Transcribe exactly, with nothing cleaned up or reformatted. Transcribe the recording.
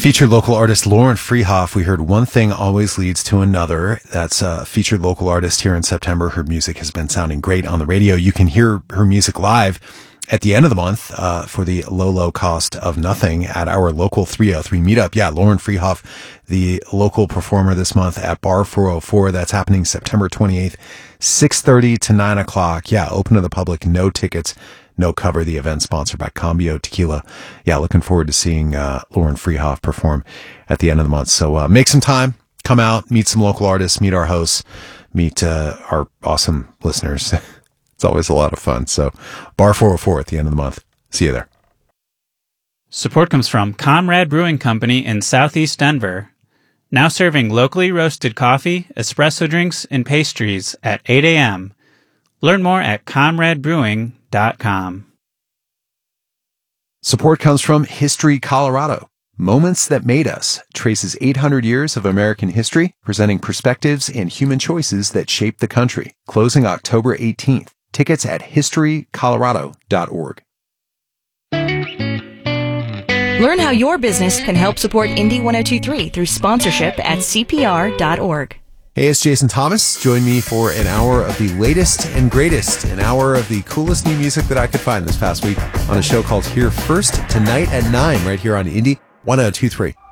Featured local artist Lauren Freehoff. We heard One Thing Always Leads to Another. That's a featured local artist here in September. Her music has been sounding great on the radio. You can hear her music live at the end of the month uh, for the low, low cost of nothing at our local three oh three meetup. Yeah, Lauren Freehoff, the local performer this month at Bar four oh four. That's happening September twenty-eighth, six thirty to nine o'clock. Yeah, open to the public, no tickets, no cover. The event sponsored by Cambio Tequila. Yeah, looking forward to seeing uh, Lauren Freehoff perform at the end of the month. So uh, make some time, come out, meet some local artists, meet our hosts, meet uh, our awesome listeners. It's always a lot of fun. So Bar four oh four at the end of the month. See you there. Support comes from Comrade Brewing Company in Southeast Denver. Now serving locally roasted coffee, espresso drinks, and pastries at eight a.m. Learn more at comrade brewing dot com. Support comes from History Colorado. Moments That Made Us traces eight hundred years of American history, presenting perspectives and human choices that shaped the country. Closing October eighteenth. Tickets at history colorado dot org. Learn how your business can help support Indy ten twenty-three through sponsorship at c p r dot org. Hey, it's Jason Thomas. Join me for an hour of the latest and greatest, an hour of the coolest new music that I could find this past week on a show called Here First, tonight at nine, right here on Indy ten twenty-three.